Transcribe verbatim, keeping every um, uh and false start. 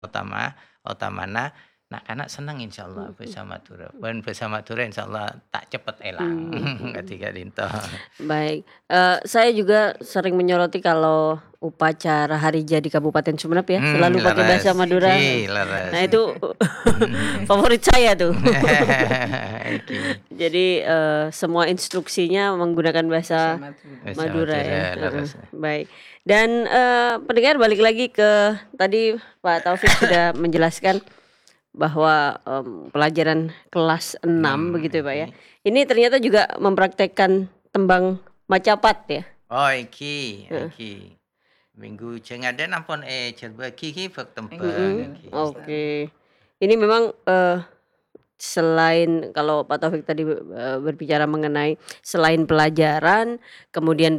utama utamana nak-anak senang insyaallah Mhm. bahasa Madura. Mun bahasa Madura insyaallah tak cepet elang Mmm, mhm. ketika dinto. Baik, eee, saya juga sering menyoroti kalau upacara hari jadi Kabupaten Sumenep ya, Mmm, selalu pakai bahasa leres, Madura. iki leres. Nah itu favorit saya tuh. Iki. Jadi, eee, semua instruksinya menggunakan Bahasa bahasa Madura. Bahasa Madura ya, Madura heeh, leres. baik. Dan, eee, pendengar balik lagi ke tadi Pak Taufik sudah menjelaskan bahwa, mmm, pelajaran kelas enam enam, begitu ya, Pak, ya. iki. Ini ternyata juga mempraktekkan tembang macapat ya? Oh iki Heeh. iki. Minggu cengaden ampun eh coba ki bertembang Mhm, Enggan, iki. Ustadzah. oke. Ini memang, eee, selain kalau Pak Taufik tadi, eee, berbicara mengenai selain pelajaran, kemudian